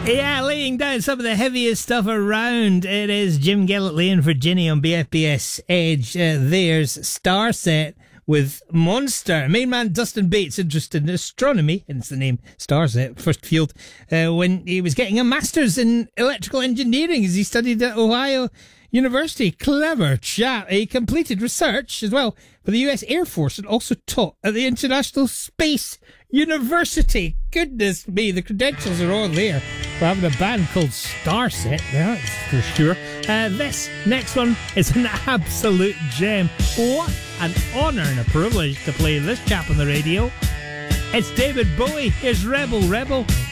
Yeah, laying down some of the heaviest stuff around. It is Jim Gillett laying for Ginny on BFBS Edge. There's Starset with Monster. Main man Dustin Bates, interested in astronomy, hence the name Starset, first field, when he was getting a master's in electrical engineering as he studied at Ohio University. Clever chap. He completed research as well for the US Air Force and also taught at the International Space University. Goodness me, the credentials are all there for having a band called Starset, that's for sure. This next one is an absolute gem. What an honour and a privilege to play this chap on the radio. It's David Bowie. Here's Rebel Rebel.